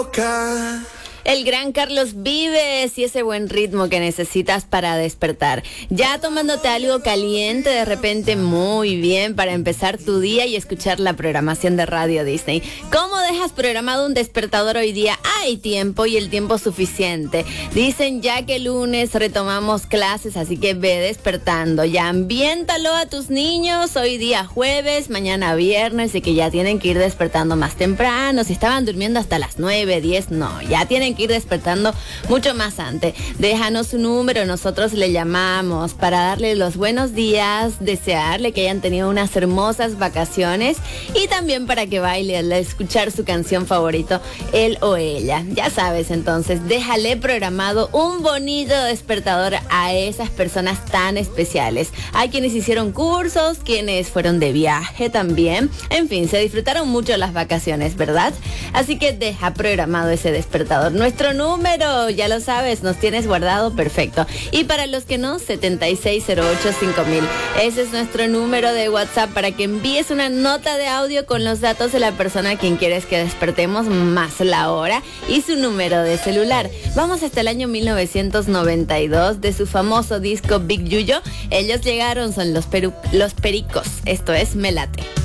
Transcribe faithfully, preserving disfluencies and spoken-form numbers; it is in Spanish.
El gran Carlos Vives y ese buen ritmo que necesitas para despertar. Ya tomándote algo caliente de repente, muy bien para empezar tu día y escuchar la programación de Radio Disney. ¿Cómo dejas programado un despertador hoy día? Hay tiempo y el tiempo suficiente. Dicen ya que el lunes retomamos clases, así que ve despertando. Ya ambiéntalo a tus niños hoy día jueves, mañana viernes, y que ya tienen que ir despertando más temprano. Si estaban durmiendo hasta las nueve, diez, no, ya tienen que ir despertando mucho más antes. Déjanos su número, nosotros le llamamos para darle los buenos días, desearle que hayan tenido unas hermosas vacaciones y también para que baile al escuchar su canción favorito, él o ella. Ya sabes, entonces, déjale programado un bonito despertador a esas personas tan especiales. Hay quienes hicieron cursos, quienes fueron de viaje también. En fin, se disfrutaron mucho las vacaciones, ¿verdad? Así que deja programado ese despertador. Nuestro número, ya lo sabes, nos tienes guardado, perfecto. Y para los que no, setenta y seis cero ocho cinco mil. Ese es nuestro número de WhatsApp para que envíes una nota de audio con los datos de la persona a quien quieres que despertemos, más la hora y su número de celular. Vamos hasta el año mil novecientos noventa y dos de su famoso disco Big Yuyo. Ellos llegaron, son los, peru- los Pericos. Esto es Me Late.